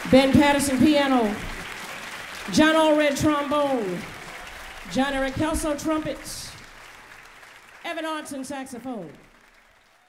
Ben Patterson, piano. John Allred, trombone. John Eric Kelso, trumpets. Evan Arnson, saxophone.